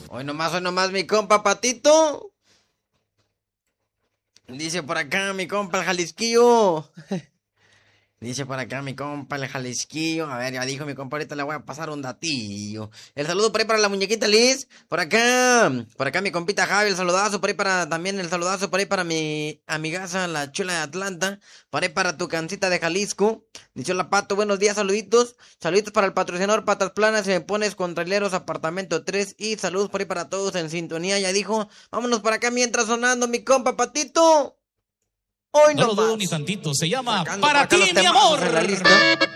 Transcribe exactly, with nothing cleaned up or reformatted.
Hoy nomás, hoy nomás, mi compa Patito. Dice por acá mi compa el Jalisquillo. Dice por acá mi compa el Jalisquillo. A ver, ya dijo mi compa, ahorita le voy a pasar un datillo. El saludo por ahí para la muñequita Liz. Por acá, por acá mi compita Javi, el saludazo por ahí para, también el saludazo por ahí para mi amigaza, la chula de Atlanta. Por ahí para tu cancita de Jalisco. Dice hola Pato, buenos días, saluditos. Saluditos para el patrocinador Patas Planas, si me pones con traileros apartamento tres. Y saludos por ahí para todos en sintonía. Ya dijo, vámonos para acá mientras sonando mi compa Patito. Hoy No no lo dudo más. ni tantito, se llama Sacando Para por acá ti, los mi temazos amor. en la lista.